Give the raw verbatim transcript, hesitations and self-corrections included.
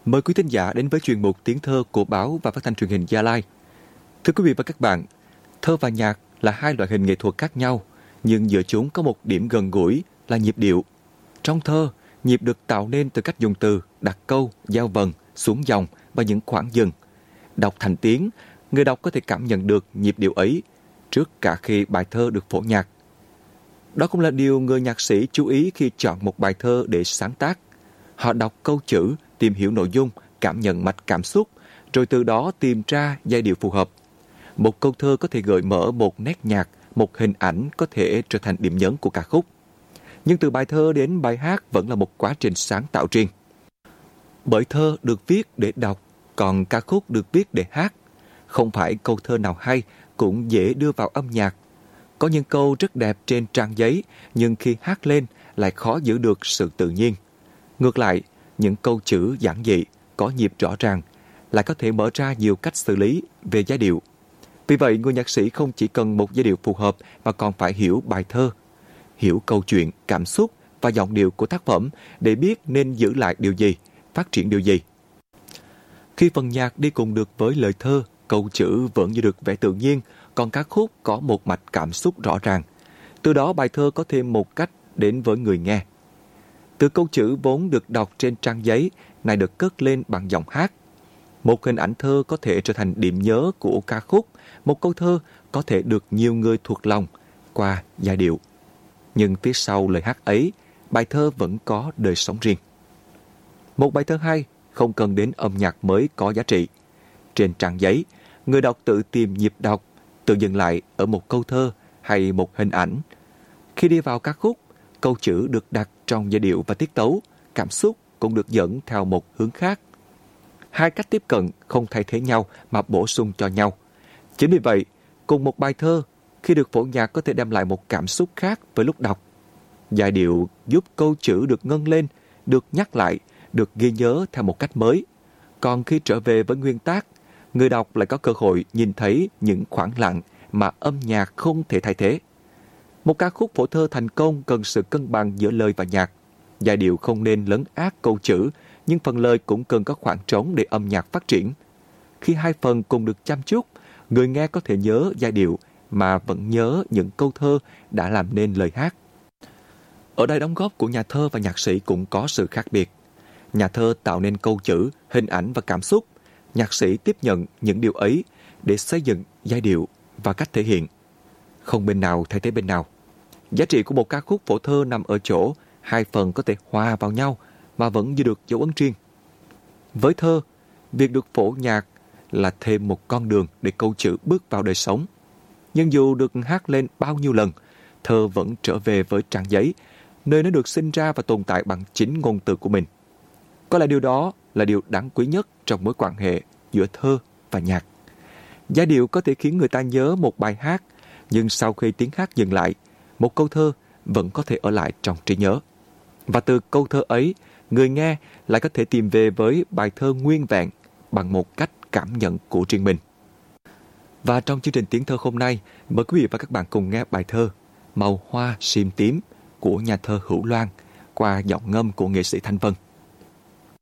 Mời quý thính giả đến với chuyên mục Tiếng Thơ của Báo và Phát thanh Truyền hình Gia Lai. Thưa quý vị và các bạn, thơ và nhạc là hai loại hình nghệ thuật khác nhau, nhưng giữa chúng có một điểm gần gũi là nhịp điệu. Trong thơ, nhịp được tạo nên từ cách dùng từ, đặt câu, giao vần, xuống dòng và những khoảng dừng. Đọc thành tiếng, người đọc có thể cảm nhận được nhịp điệu ấy trước cả khi bài thơ được phổ nhạc. Đó cũng là điều người nhạc sĩ chú ý khi chọn một bài thơ để sáng tác. Họ đọc câu chữ, tìm hiểu nội dung, cảm nhận mạch cảm xúc, rồi từ đó tìm ra giai điệu phù hợp. Một câu thơ có thể gợi mở một nét nhạc, một hình ảnh có thể trở thành điểm nhấn của ca khúc. Nhưng từ bài thơ đến bài hát vẫn là một quá trình sáng tạo riêng. Bởi thơ được viết để đọc, còn ca khúc được viết để hát. Không phải câu thơ nào hay cũng dễ đưa vào âm nhạc. Có những câu rất đẹp trên trang giấy, nhưng khi hát lên lại khó giữ được sự tự nhiên. Ngược lại, những câu chữ giản dị, có nhịp rõ ràng, lại có thể mở ra nhiều cách xử lý về giai điệu. Vì vậy, người nhạc sĩ không chỉ cần một giai điệu phù hợp mà còn phải hiểu bài thơ, hiểu câu chuyện, cảm xúc và giọng điệu của tác phẩm để biết nên giữ lại điều gì, phát triển điều gì. Khi phần nhạc đi cùng được với lời thơ, câu chữ vẫn như được vẻ tự nhiên, còn ca khúc có một mạch cảm xúc rõ ràng. Từ đó bài thơ có thêm một cách đến với người nghe. Từ câu chữ vốn được đọc trên trang giấy, này được cất lên bằng giọng hát. Một hình ảnh thơ có thể trở thành điểm nhớ của ca khúc, một câu thơ có thể được nhiều người thuộc lòng qua giai điệu. Nhưng phía sau lời hát ấy, bài thơ vẫn có đời sống riêng. Một bài thơ hay không cần đến âm nhạc mới có giá trị. Trên trang giấy, người đọc tự tìm nhịp đọc, tự dừng lại ở một câu thơ hay một hình ảnh. Khi đi vào ca khúc, câu chữ được đặt trong giai điệu và tiết tấu, cảm xúc cũng được dẫn theo một hướng khác. Hai cách tiếp cận không thay thế nhau mà bổ sung cho nhau. Chính vì vậy, cùng một bài thơ, khi được phổ nhạc có thể đem lại một cảm xúc khác với lúc đọc. Giai điệu giúp câu chữ được ngân lên, được nhắc lại, được ghi nhớ theo một cách mới. Còn khi trở về với nguyên tác, người đọc lại có cơ hội nhìn thấy những khoảng lặng mà âm nhạc không thể thay thế. Một ca khúc phổ thơ thành công cần sự cân bằng giữa lời và nhạc. Giai điệu không nên lấn át câu chữ, nhưng phần lời cũng cần có khoảng trống để âm nhạc phát triển. Khi hai phần cùng được chăm chút, người nghe có thể nhớ giai điệu mà vẫn nhớ những câu thơ đã làm nên lời hát. Ở đây đóng góp của nhà thơ và nhạc sĩ cũng có sự khác biệt. Nhà thơ tạo nên câu chữ, hình ảnh và cảm xúc. Nhạc sĩ tiếp nhận những điều ấy để xây dựng giai điệu và cách thể hiện. Không bên nào thay thế bên nào. Giá trị của một ca khúc phổ thơ nằm ở chỗ hai phần có thể hòa vào nhau mà vẫn giữ được dấu ấn riêng. Với thơ, việc được phổ nhạc là thêm một con đường để câu chữ bước vào đời sống. Nhưng dù được hát lên bao nhiêu lần, thơ vẫn trở về với trang giấy, nơi nó được sinh ra và tồn tại bằng chính ngôn từ của mình. Có lẽ điều đó là điều đáng quý nhất trong mối quan hệ giữa thơ và nhạc. Giai điệu có thể khiến người ta nhớ một bài hát, nhưng sau khi tiếng hát dừng lại, một câu thơ vẫn có thể ở lại trong trí nhớ. Và từ câu thơ ấy, người nghe lại có thể tìm về với bài thơ nguyên vẹn bằng một cách cảm nhận của riêng mình. Và trong chương trình Tiếng Thơ hôm nay, mời quý vị và các bạn cùng nghe bài thơ Màu Hoa Sim Tím của nhà thơ Hữu Loan qua giọng ngâm của nghệ sĩ Thanh Vân.